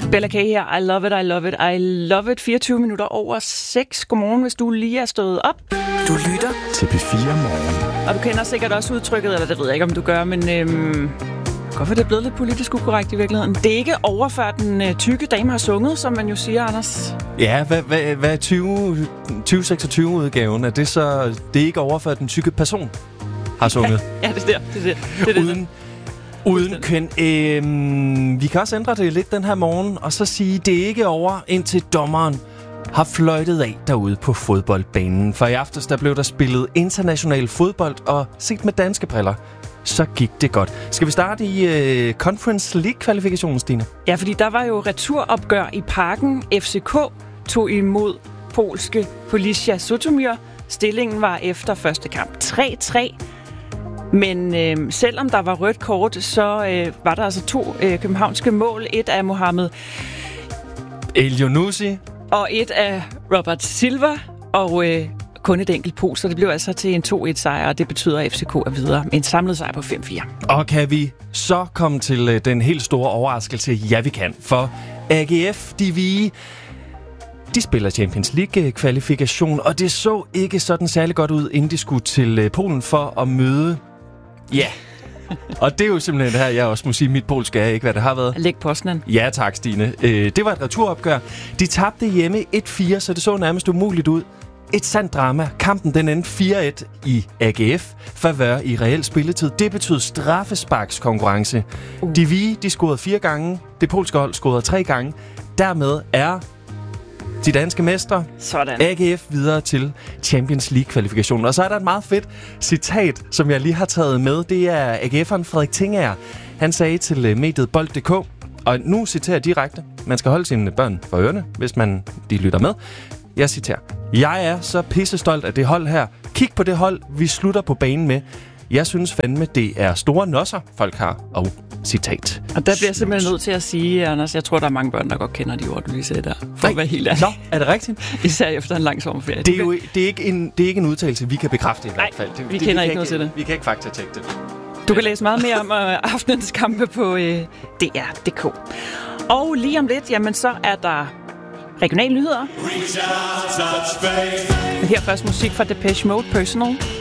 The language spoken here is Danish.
Bella K her. I love it, I love it, I love it. 24 minutter over 6. Godmorgen, hvis du lige er stået op. Du lytter til P4 Morgen. Og du kender sikkert også udtrykket, eller det ved jeg ikke, om du gør, men hvorfor er det blevet lidt politisk ukorrekt i virkeligheden? Det er ikke over, før den tykke dame har sunget, som man jo siger, Anders. Ja, hvad er 2026-udgaven? Er det så... Det er ikke over, før den tykke person har sunget? Ja, det er det. Uden køn. Vi kan også ændre det lidt den her morgen, og så sige, det er ikke over, indtil dommeren har fløjtet af derude på fodboldbanen. For i aftes, der blev der spillet international fodbold, og set med danske briller, så gik det godt. Skal vi starte i Conference League-kvalifikationen, Stine? Ja, fordi der var jo returopgør i Parken. FCK tog imod polske Policia Sutomyr. Stillingen var efter første kamp 3-3. Men selvom der var rødt kort, så var der altså 2 københavnske mål. Et af Mohamed El-Younousi. Og et af Robert Silva. Og kun et enkelt pol, så det blev altså til en 2-1-sejr, og det betyder, at FCK er videre med en samlet sejr på 5-4. Og kan vi så komme til den helt store overraskelse? Ja, vi kan. For AGF, de spiller Champions League-kvalifikation, og det så ikke sådan særlig godt ud, inden de skulle til Polen for at møde... Ja, og det er jo simpelthen her, jeg også må sige, mit polske er ikke, hvad det har været. Læg Poznan. Ja, tak, Stine. Det var et returopgør. De tabte hjemme 1-4, så det så nærmest umuligt ud. Et sandt drama. Kampen den endte 4-1 i AGF. Favør i reel spilletid. Det betød straffesparkskonkurrence. De scorede 4 gange. Det polske hold scorede 3 gange. Dermed er de danske mestre, sådan. AGF, videre til Champions League-kvalifikationen. Og så er der et meget fedt citat, som jeg lige har taget med. Det er AGF'eren Frederik Tingager. Han sagde til mediet Bold.dk, og nu citerer jeg direkte: man skal holde sine børn for ørerne, hvis de lytter med. Jeg citerer: jeg er så pissestolt af det hold her. Kig på det hold, vi slutter på banen med. Jeg synes fandme, det er store nosser, folk har. Og citat. Og der bliver jeg simpelthen nødt til at sige, Anders, jeg tror, der er mange børn, der godt kender de ord, du lige sagde der. For at være helt ærlig. Nå, er det rigtigt? Især efter en lang sommerferie. Det er ikke en udtalelse, vi kan bekræfte i hvert fald. Vi kender ikke noget til det. Vi kan ikke faktatjekke det. Du kan læse meget mere om aftenens kampe på DR.dk. Og lige om lidt, jamen så er der regionale nyheder. Men her først musik fra Depeche Mode, Personal.